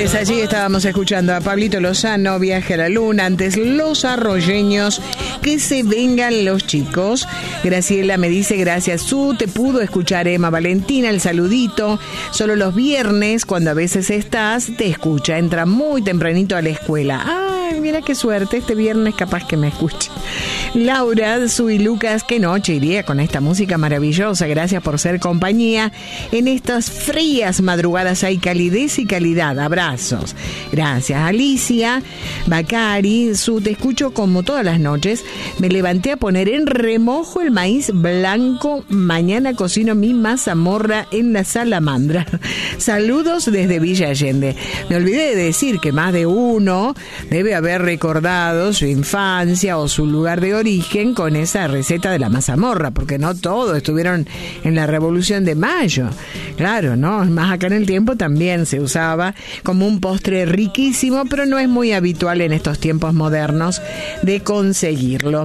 Pues allí estábamos escuchando a Pablito Lozano, Viaje a la Luna, antes Los Arroyeños, Que se vengan los chicos. Graciela me dice, gracias Su, te pudo escuchar Emma Valentina, el saludito. Solo los viernes, cuando a veces estás, te escucha, entra muy tempranito a la escuela. Ay, mira qué suerte, este viernes capaz que me escuche. Laura, Su y Lucas, qué noche iría con esta música maravillosa. Gracias por ser compañía. En estas frías madrugadas hay calidez y calidad. Abrazos. Gracias. Alicia, Bacari, Su, te escucho como todas las noches. Me levanté a poner en remojo el maíz blanco. Mañana cocino mi mazamorra en la salamandra. Saludos desde Villa Allende. Me olvidé de decir que más de uno debe haber recordado su infancia o su lugar de origen con esa receta de la mazamorra, porque no todos estuvieron en la Revolución de Mayo. Claro, ¿no? Más acá en el tiempo también se usaba como un postre riquísimo, pero no es muy habitual en estos tiempos modernos de conseguirlo.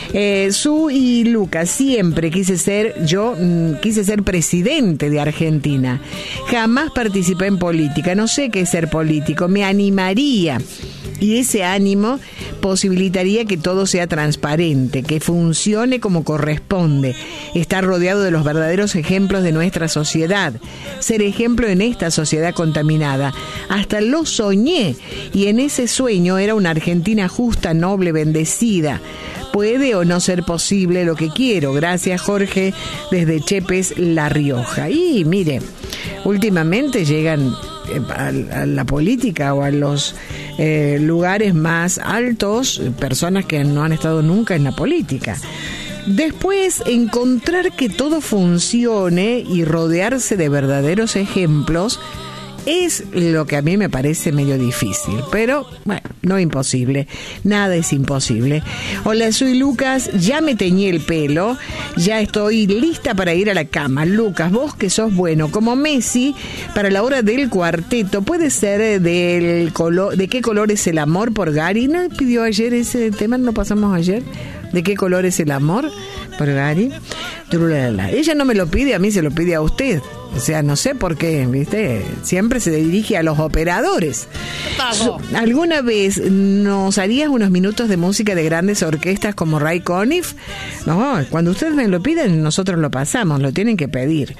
Su y Lucas, siempre quise ser presidente de Argentina. Jamás participé en política, no sé qué es ser político, me animaría. Y ese ánimo posibilitaría que todo sea transparente, que funcione como corresponde, estar rodeado de los verdaderos ejemplos de nuestra sociedad, ser ejemplo en esta sociedad contaminada. Hasta lo soñé, y en ese sueño era una Argentina justa, noble, bendecida. Puede o no ser posible lo que quiero. Gracias, Jorge, desde Chepes, La Rioja. Y mire, últimamente llegan a la política o a los lugares más altos personas que no han estado nunca en la política. Después, encontrar que todo funcione y rodearse de verdaderos ejemplos es lo que a mí me parece medio difícil, pero bueno, no imposible, nada es imposible. Hola, soy Lucas, ya me teñí el pelo, ya estoy lista para ir a la cama. Lucas, vos que sos bueno, como Messi, para la hora del cuarteto, puede ser del color, ¿de qué color es el amor? Por Gary, ¿no pidió ayer ese tema? ¿No pasamos ayer? ¿De qué color es el amor? Por Gary. Ella no me lo pide, a mí se lo pide a usted. O sea, no sé por qué, ¿viste? Siempre se dirige a los operadores. ¿Alguna vez nos harías unos minutos de música de grandes orquestas como Ray Conniff? No, cuando ustedes me lo piden, nosotros lo pasamos, lo tienen que pedir.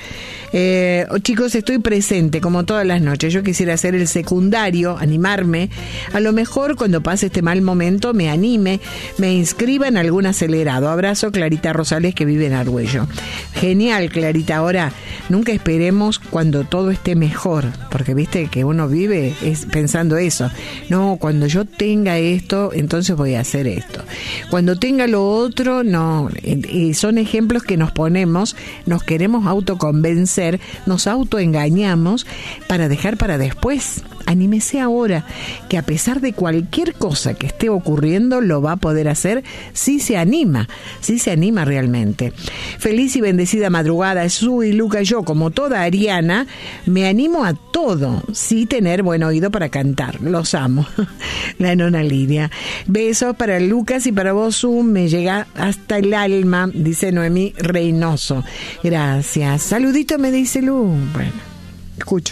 Chicos, estoy presente como todas las noches. Yo quisiera hacer el secundario, animarme. A lo mejor cuando pase este mal momento me anime, me inscriba en algún acelerado. Abrazo, Clarita Rosales, que vive en Argüello. Genial, Clarita. Ahora, nunca esperemos cuando todo esté mejor, porque viste que uno vive pensando eso. No, cuando yo tenga esto, entonces voy a hacer esto. Cuando tenga lo otro, no. Son ejemplos que nos ponemos, nos queremos autoconvencer, nos autoengañamos para dejar para después. Anímese ahora, que a pesar de cualquier cosa que esté ocurriendo, lo va a poder hacer si se anima realmente. Feliz y bendecida madrugada, Su y Luca. Yo, como toda ariana, me animo a todo, sí tener buen oído para cantar. Los amo. La nona Lidia. Besos para Lucas y para vos, Su, me llega hasta el alma, dice Noemí Reynoso. Gracias. Saludito, me dice Lu. Bueno, escucho.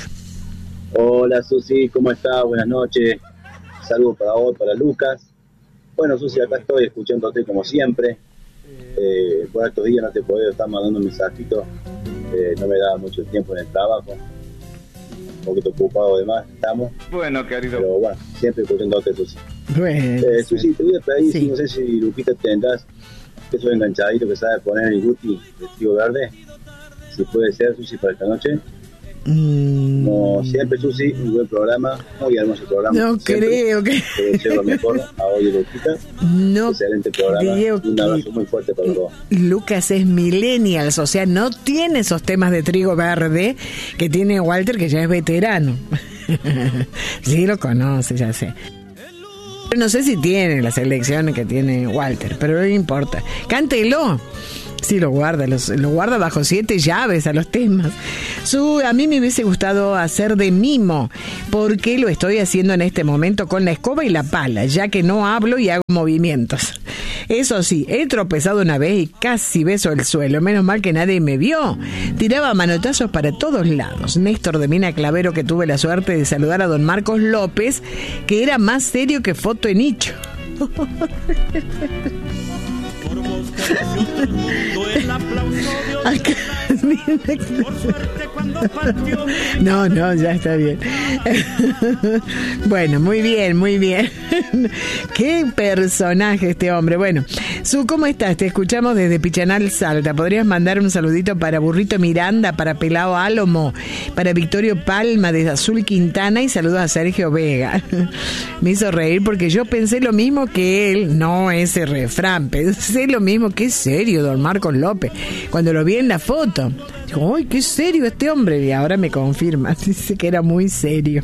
Hola Susi, ¿cómo estás? Buenas noches. Saludos para vos, para Lucas. Bueno, Susi, acá estoy escuchándote como siempre. Por estos días no te puedo estar mandando un mensajito. No me da mucho tiempo en el trabajo. Un poquito ocupado además estamos. Bueno, querido. Pero bueno, siempre escuchándote, Susi. Bueno, Susi, te voy a pedir, sí. No sé si Lupita tendrás esos enganchaditos que sabe poner el Guti de trigo verde. Si puede ser, Susi, para esta noche. Como siempre, Susi, un buen programa, muy hermoso programa. No siempre. Creo que te deseo lo mejor a hoy, Lupita. No, excelente programa. Un abrazo muy fuerte para todos. Lucas es millennials, o sea, no tiene esos temas de trigo verde que tiene Walter, que ya es veterano. Sí, lo conoce, ya sé. No sé si tiene las elecciones que tiene Walter, pero no importa. Cántelo. Sí, lo guarda bajo 7 llaves a los temas. A mí me hubiese gustado hacer de mimo, porque lo estoy haciendo en este momento con la escoba y la pala, ya que no hablo y hago movimientos. Eso sí, he tropezado una vez y casi beso el suelo. Menos mal que nadie me vio. Tiraba manotazos para todos lados. Néstor de Mina Clavero, que tuve la suerte de saludar a don Marcos López, que era más serio que foto en nicho. No, ya está bien. Bueno, muy bien. Qué personaje este hombre. Bueno, Su, ¿cómo estás? Te escuchamos desde Pichanal, Salta. ¿Podrías mandar un saludito para Burrito Miranda, para Pelao Álamo, para Victorio Palma desde Azul Quintana, y saludos a Sergio Vega? Me hizo reír porque yo pensé lo mismo que él, no ese refrán, pensé lo mismo. Qué serio, don Marcos López, cuando lo vi en la foto. Digo, ¡ay, qué serio este hombre! Y ahora me confirma, dice que era muy serio.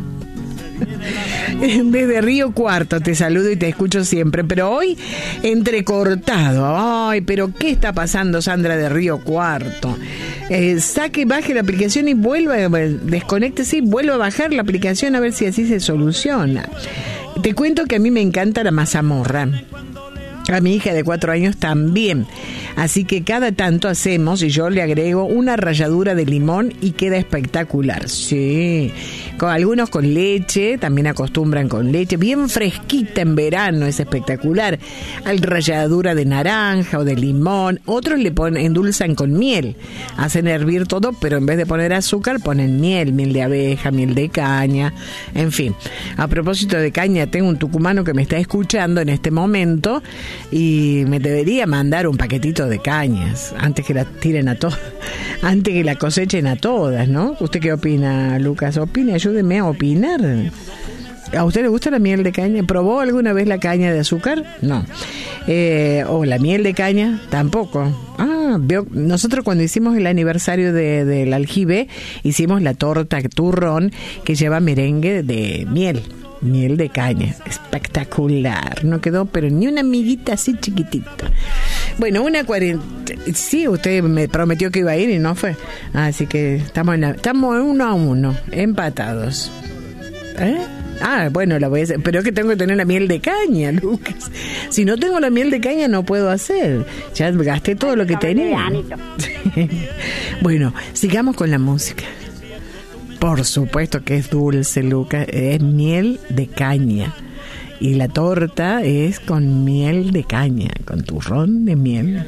Desde Río Cuarto te saludo y te escucho siempre, pero hoy entrecortado. Ay, pero ¿qué está pasando, Sandra de Río Cuarto? Baje la aplicación y desconéctese y vuelva a bajar la aplicación a ver si así se soluciona. Te cuento que a mí me encanta la mazamorra. A mi hija de 4 años también. Así que cada tanto hacemos y yo le agrego una ralladura de limón y queda espectacular. Sí. Algunos con leche, también acostumbran con leche. Bien fresquita en verano, es espectacular. Ralladura de naranja o de limón. Otros le endulzan con miel. Hacen hervir todo, pero en vez de poner azúcar ponen miel de abeja, miel de caña. En fin. A propósito de caña, tengo un tucumano que me está escuchando en este momento y me debería mandar un paquetito de cañas antes que la tiren a todas, antes que la cosechen a todas, ¿no? ¿Usted qué opina, Lucas? Opine, ayúdeme a opinar. ¿A usted le gusta la miel de caña? ¿Probó alguna vez la caña de azúcar? No. ¿O la miel de caña? Tampoco. Nosotros cuando hicimos el aniversario del aljibe, hicimos la torta turrón que lleva merengue de miel de caña. Espectacular. No quedó pero ni una amiguita así chiquitita. Bueno, 1:40. Sí, usted me prometió que iba a ir y no fue. Así que estamos 1-1, empatados. Bueno, la voy a hacer. Pero es que tengo que tener la miel de caña, Lucas. Si no tengo la miel de caña no puedo hacer. Ya gasté todo lo que tenía. Bueno, sigamos con la música. Por supuesto que es dulce, Lucas. Es miel de caña. Y la torta es con miel de caña, con turrón de miel.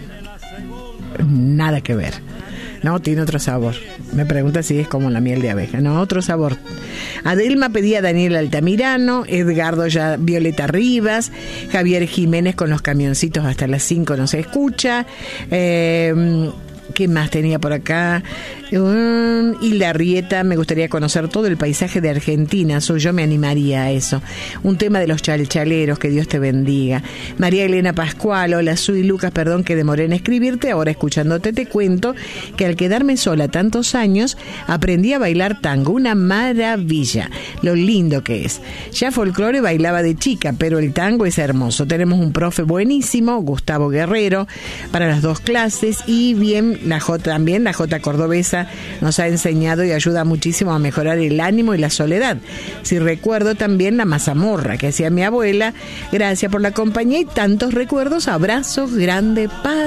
Nada que ver. No, tiene otro sabor. Me pregunta si es como la miel de abeja. No, otro sabor. Adelma pedía a Daniel Altamirano, Edgardo ya Violeta Rivas, Javier Jiménez con los camioncitos hasta las 5 no se escucha. ¿Qué más tenía por acá? Hilda Rieta, me gustaría conocer todo el paisaje de Argentina. Yo me animaría a eso. Un tema de los chalchaleros, que Dios te bendiga. María Elena Pascual, hola, soy Lucas, perdón que demoré en escribirte. Ahora escuchándote te cuento que al quedarme sola tantos años aprendí a bailar tango. Una maravilla, lo lindo que es. Ya folclore bailaba de chica, pero el tango es hermoso. Tenemos un profe buenísimo, Gustavo Guerrero, para las 2 clases, y bien la J cordobesa nos ha enseñado y ayuda muchísimo a mejorar el ánimo y la soledad. Si recuerdo también la mazamorra que hacía mi abuela. Gracias por la compañía y tantos recuerdos. Abrazos grande, paz.